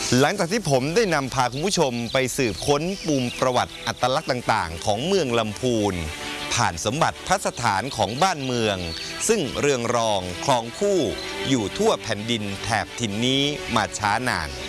หลังจากที่ผมได้นำพาคุณผู้ชมไปสืบค้นปูมประวัติอัตลักษณ์ต่างๆของเมืองลำพูนผ่านสมบัติพัสถานของบ้านเมืองซึ่งเรืองรองครองคู่อยู่ทั่วแผ่นดินแถบถิ่นนี้มาช้านาน